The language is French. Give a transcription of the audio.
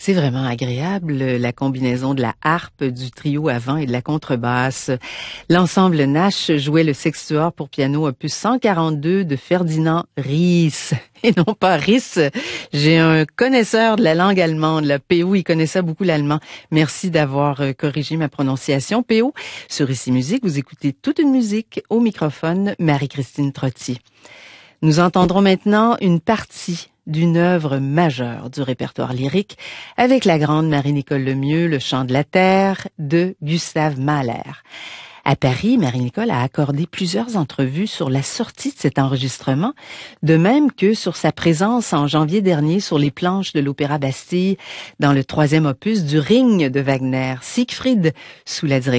C'est vraiment agréable, la combinaison de la harpe, du trio à vent et de la contrebasse. L'ensemble Nash jouait le sextuor pour piano opus 142 de Ferdinand Ries. Et non pas Ries. J'ai un connaisseur de la langue allemande, là. PO, il connaissait beaucoup l'allemand. Merci d'avoir corrigé ma prononciation. PO, sur Ici Musique, vous écoutez toute une musique au microphone, Marie-Christine Trottier. Nous entendrons maintenant une partie d'une œuvre majeure du répertoire lyrique avec la grande Marie-Nicole Lemieux, Le Chant de la Terre de Gustave Mahler. À Paris, Marie-Nicole a accordé plusieurs entrevues sur la sortie de cet enregistrement, de même que sur sa présence en janvier dernier sur les planches de l'Opéra Bastille dans le 3e opus du Ring de Wagner, Siegfried, sous la direction